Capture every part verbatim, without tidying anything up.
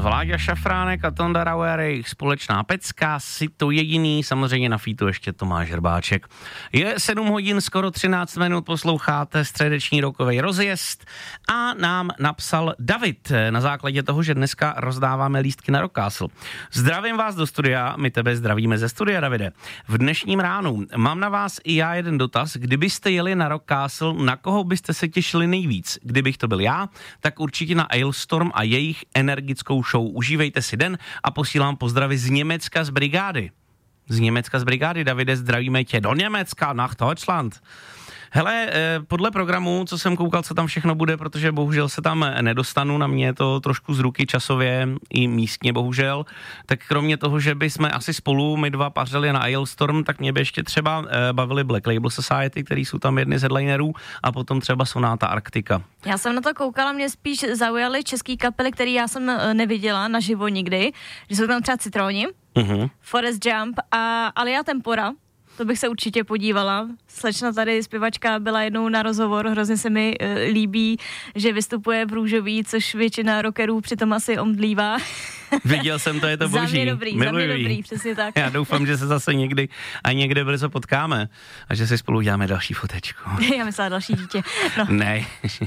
Vláďa Šafránek a Tonda Rauer, jejich společná pecka, si to jediný, samozřejmě na featu ještě Tomáš Hrbáček. Je sedm hodin, skoro třináct minut, posloucháte středeční rokovej rozjezd a nám napsal David na základě toho, že dneska rozdáváme lístky na Rock Castle. Zdravím vás do studia, my tebe zdravíme ze studia, Davide. V dnešním ránu mám na vás i já jeden dotaz, kdybyste jeli na Rock Castle, na koho byste se těšili nejvíc? Kdybych to byl já, tak určitě na Alestorm a jejich energickou show. Užívejte si den a posílám pozdravy z Německa z brigády. Z Německa z brigády, Davide, zdravíme tě do Německa, nach Deutschland. Hele, podle programu, co jsem koukal, co tam všechno bude, protože bohužel se tam nedostanu, na mě je to trošku z ruky časově i místně bohužel, tak kromě toho, že bychom asi spolu my dva pařili na Alestorm, tak mě by ještě třeba bavili Black Label Society, který jsou tam jedny z headlinerů, a potom třeba Sonata Arctica. Já jsem na to koukala, mě spíš zaujaly český kapely, který já jsem neviděla naživo nikdy, že jsou tam třeba Citroni, uh-huh. Forest Jump a Alia Tempora. To bych se určitě podívala. Slečna tady, zpěvačka, byla jednou na rozhovor, hrozně se mi e, líbí, že vystupuje v růžový, což většina rockerů přitom asi omdlívá. Viděl jsem to, je to boží. Za mě dobrý, Miluji. za mě dobrý, přesně tak. Já doufám, že se zase někdy a někde brzo potkáme a že si spolu uděláme další fotečku. Já myslela další dítě. No. Ne,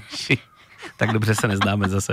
tak dobře se neznáme zase.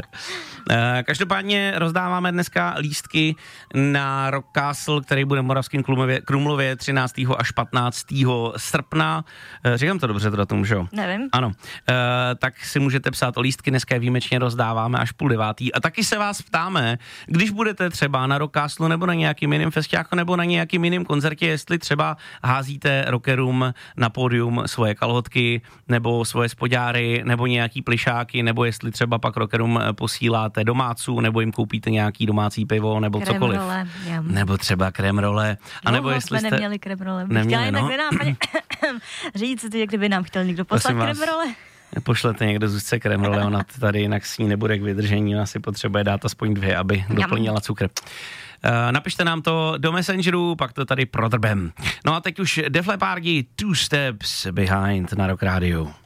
Každopádně rozdáváme dneska lístky na Rock Castle, který bude v Moravském Krumlově, Krumlově třináctého až patnáctého srpna. Říkám to dobře teda tomu, že jo? Nevím. Ano. Tak si můžete psát o lístky, dneska je výjimečně rozdáváme až půl devátý. A taky se vás ptáme, když budete třeba na Rock Castle nebo na nějakým jiným festiáku nebo na nějakým jiným koncertě, jestli třeba házíte rockerům na pódium svoje kalhotky nebo svoje spodňáry nebo nějaký plišáky, nebo jestli třeba pak rockerům posíláte domáců, nebo jim koupíte nějaký domácí pivo, nebo krém cokoliv. Role, nebo třeba krém role. A nebo no, jestli jsme jste... neměli krém role. Neměli, chtěla no. jinak nám říct, kdyby nám chtěl někdo poslat krém role. Pošlete někdo Zuzce krém role, ona tady jinak s ní nebude k vydržení, ona si potřebuje dát aspoň dvě, aby doplnila cukr. Uh, napište nám to do Messengeru, pak to tady prodrbem. No a teď už Def Leppard, Two Steps Behind na Rock Radio.